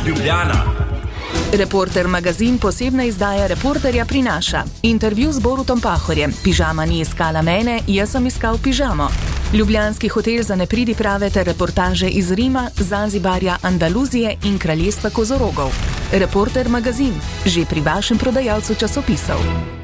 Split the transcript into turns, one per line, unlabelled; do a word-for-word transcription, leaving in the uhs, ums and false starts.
Ljubljana.
Reporter magazin posebna izdaja Reporterja prinaša intervju z Borutom Pahorjem. Pižama ni iskala mene, jaz sem iskal pižamo. Ljubljanski hotel za nepridiprave ter reportaže iz Rima, Zanzibarja, Andaluzije in kraljestva kozorogov. Reporter magazin, že pri vašem prodajalcu časopisov.